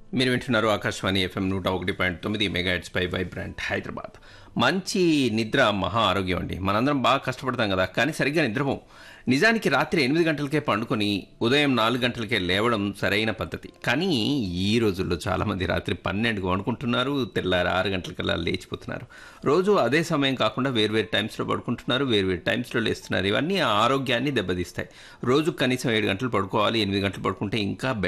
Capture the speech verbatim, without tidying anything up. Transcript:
మీరు వింటున్నారు ఆకాశవాణి ఎఫ్ఎం నూట ఒకటి పాయింట్ తొమ్మిది మెగాహెట్స్ పై వైబ్రెంట్ హైదరాబాద్. మంచి నిద్ర మహా ఆరోగ్యం అండి. మనందరం బాగా కష్టపడతాం కదా, కానీ సరిగ్గా నిద్రపోం. నిజానికి రాత్రి ఎనిమిది గంటలకే పండుకొని ఉదయం నాలుగు గంటలకే లేవడం సరైన పద్ధతి. కానీ ఈ రోజుల్లో చాలామంది రాత్రి పన్నెండుకు వండుకుంటున్నారు, తెల్లారి ఆరు గంటలకల్లా లేచిపోతున్నారు. రోజు అదే సమయం కాకుండా వేర్వేరు టైమ్స్లో పడుకుంటున్నారు, వేర్వేరు టైమ్స్లో లేస్తున్నారు. ఇవన్నీ ఆరోగ్యాన్ని దెబ్బతీస్తాయి. రోజు కనీసం ఏడు గంటలు పడుకోవాలి, ఎనిమిది గంటలు పడుకుంటే ఇంకా